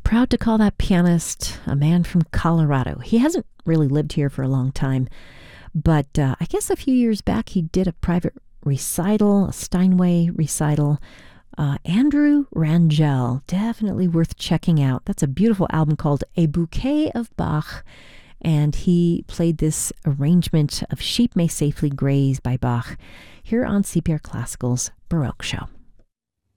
proud to call that pianist a man from Colorado. He hasn't really lived here for a long time, but I guess a few years back he did a private recital, a Steinway recital. Andrew Rangel, definitely worth checking out. That's a beautiful album called A Bouquet of Bach, and he played this arrangement of Sheep May Safely Graze by Bach here on CPR Classical's Baroque Show.